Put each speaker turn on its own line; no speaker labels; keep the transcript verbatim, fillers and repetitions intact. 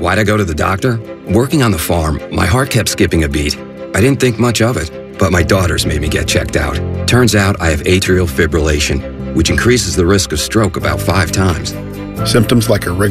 Why'd I go to the doctor? Working on the farm, my heart kept skipping a beat. I didn't think much of it, but my daughters made me get checked out. Turns out I have atrial fibrillation, which increases the risk of stroke about five times.
Symptoms like irregular